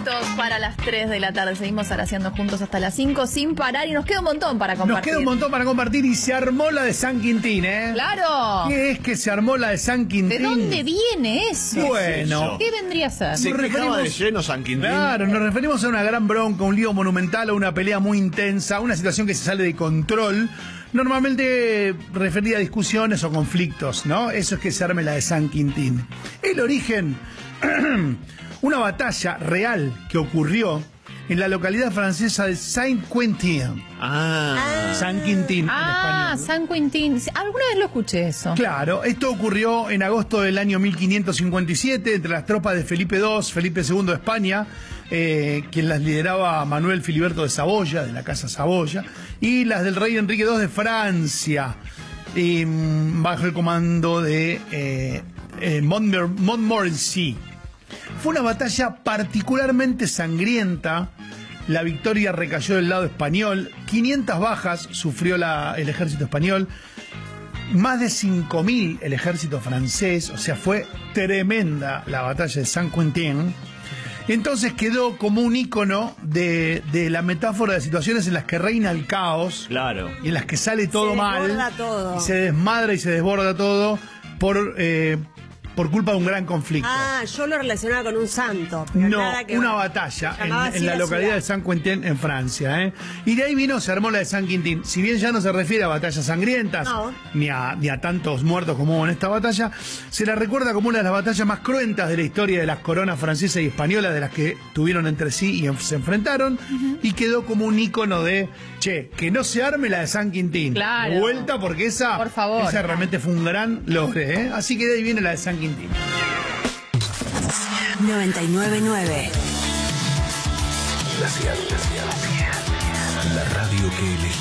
minutos para las 3 de la tarde. Seguimos araceando juntos hasta las 5 sin parar y nos queda un montón para compartir. Nos queda un montón para compartir y se armó la de San Quintín, ¿eh? ¡Claro! ¿Qué es que se armó la de San Quintín? ¿De dónde viene eso? Bueno. ¿Qué vendría a ser? Se quejaba de lleno San Quintín. Claro, nos referimos a una gran bronca, un lío monumental, a una pelea muy intensa, una situación que se sale de control, normalmente referida a discusiones o conflictos, ¿no? Eso es que se arme la de San Quintín. El origen, una batalla real que ocurrió en la localidad francesa de Saint-Quentin. San Quintín, en español. San Quintín. Alguna vez lo escuché eso. Claro, esto ocurrió en agosto del año 1557 entre las tropas de Felipe II, Felipe II de España, quien las lideraba Manuel Filiberto de Saboya, de la Casa Saboya, y las del rey Enrique II de Francia, bajo el comando de Montmorency. Fue una batalla particularmente sangrienta. La victoria recayó del lado español. 500 bajas sufrió el ejército español. Más de 5.000 el ejército francés. O sea, fue tremenda la batalla de San Quentin. Entonces quedó como un ícono de la metáfora de situaciones en las que reina el caos. Claro. Y en las que sale todo mal. Se desborda todo. Y se desmadra y se desborda todo por culpa de un gran conflicto. Yo lo relacionaba con un santo. No, una batalla en la localidad de San Quentin, en Francia, ¿eh? Y de ahí se armó la de San Quintín. Si bien ya no se refiere a batallas sangrientas, ni a tantos muertos como hubo en esta batalla, se la recuerda como una de las batallas más cruentas de la historia de las coronas francesa y española, de las que tuvieron entre sí y se enfrentaron, y quedó como un ícono de, que no se arme la de San Quintín. Claro. De vuelta, porque esa realmente fue un gran logro, ¿eh? Así que de ahí viene la de San Quintín. 99.9 La radio que elegí.